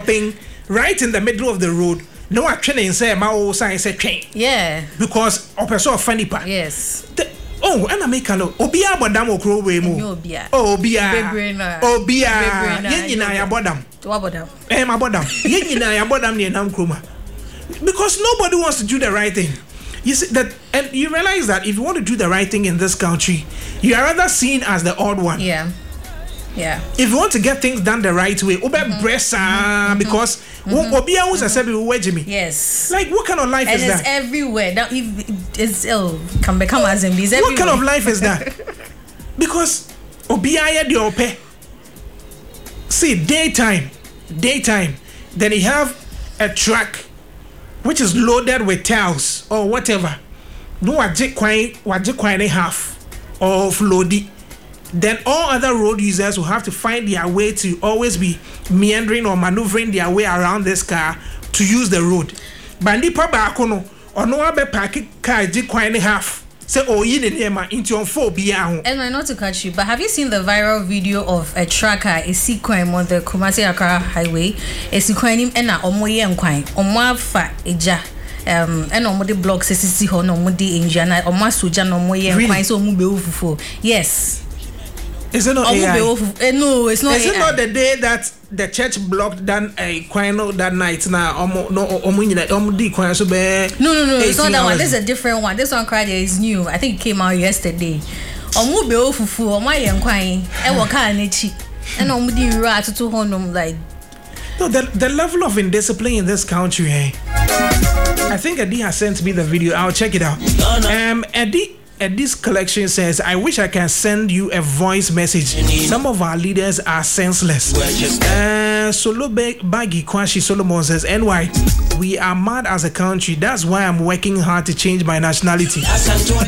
stopping right in the middle of the road. No action in say my sign say train. Yeah. Because opeso funny pa. Yes. Oh, and I make a look. Obia bodam okro we mu. Oh, Obia. Obia. Yen nyina ya bodam. What bodam? My bodam. Yen nyina ya bodam ne nam kroma. Because nobody wants to do the right thing. You see that, and you realize that if you want to do the right thing in this country, you are rather seen as the odd one. Yeah. Yeah. If you want to get things done the right way, because Obia was a sebi wejimi. Yes. Like what kind of life is that? And it's everywhere. Now it's can become as everywhere. What kind of life is that? Because Obia the ope. See, daytime, then you have a truck which is loaded with towels or whatever. No wajik kwine half of loady. Then all other road users will have to find their way to always be meandering or maneuvering their way around this car to use the road. But nipa baako no ono abe park car kwine half. Say into on 4 biya. And I not to catch you, but have you seen the viral video of a trucker a sequine on the Kumasi Accra highway? A sequine and a omoye nkwan. Omwa fa eja. And omode blocks sisi ho no mudi engineer omwa soja no moye nkwan so mu be ofufu. Yes. Is it not AI? No, it's not. Is it not the day that the church blocked that kwano that night? Now, no, it's not that one. This is a different one. This one cried is new. I think it came out yesterday. Omu be ofufu, omu yenkwan, e waka nechi. And omu di ra to honum like. No, the level of indiscipline in this country, I think Eddie has sent me the video. I'll check it out. Eddie's collection says, I wish I can send you a voice message. Some of our leaders are senseless. Solo Baggy Kwashi Solomon says, NY, we are mad as a country. That's why I'm working hard to change my nationality. No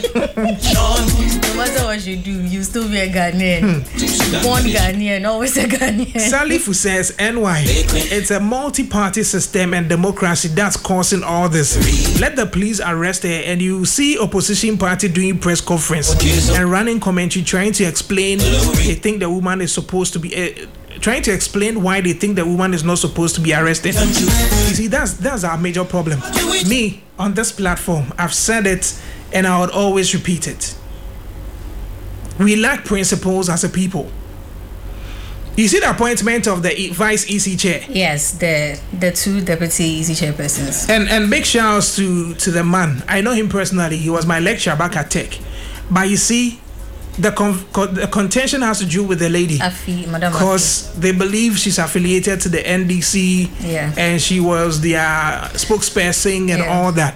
matter what you do, you still be a Ghanaian. Born Ghanaian, always a Ghanaian. Salifu says, NY, it's a multi-party system and democracy that's causing all this. Let the police arrest her and you see opposition party doing press conference and running commentary trying to explain they think the woman is supposed to be trying to explain why they think the woman is not supposed to be arrested. You see, that's our major problem. Me on this platform, I've said it and I would always repeat it. We lack principles as a people. You see the appointment of the vice EC chair? Yes, the 2 deputy EC chairpersons. And big shouts to the man. I know him personally. He was my lecturer back at Tech. But you see, the contention has to do with the lady. Because they believe she's affiliated to the NDC. Yeah. And she was their spokesperson and all that.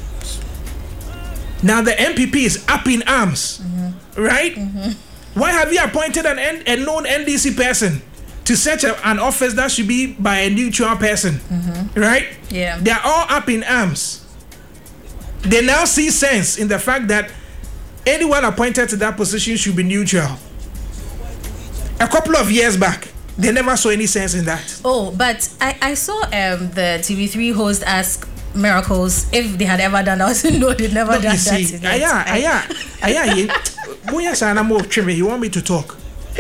Now the MPP is up in arms. Right? Why have you appointed a known NDC person to such an office that should be by a neutral person? Right? Yeah. They are all up in arms. They now see sense in the fact that anyone appointed to that position should be neutral. A couple of years back, they never saw any sense in that. Oh, but I saw the TV3 host ask Miracles if they had ever done that. No, they'd never done that. You want me to talk?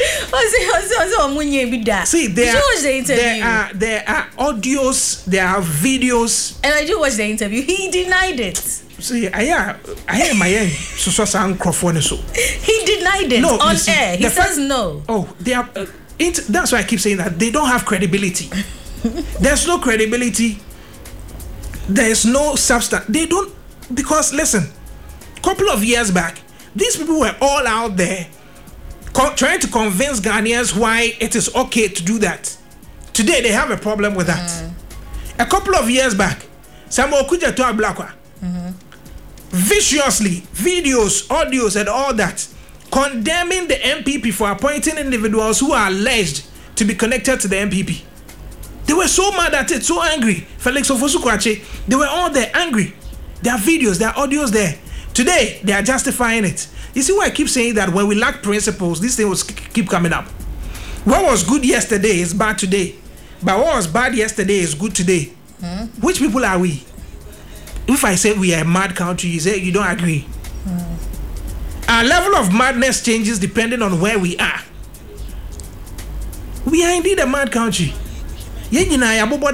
See, there are audios, there are videos. And I do watch the interview. He denied it. See, I hear my end. So he denied it on air. He says no. Oh, they are. That's why I keep saying that they don't have credibility. There's no credibility. There's no substance. They don't, because listen, couple of years back, these people were all out there trying to convince Ghanaians why it is okay to do that. Today they have a problem with that. A couple of years back, Samuel Kuja to Ablakwa viciously, videos, audios, and all that, condemning the MPP for appointing individuals who are alleged to be connected to the MPP. They were so mad at it, so angry. Felix Ofosu-Kwakye, they were all there angry. There are videos, there are audios there. Today, they are justifying it. You see why I keep saying that when we lack principles, these things will keep coming up. What was good yesterday is bad today. But what was bad yesterday is good today. Which people are we? If I say we are a mad country, you say you don't agree. Our level of madness changes depending on where we are. We are indeed a mad country.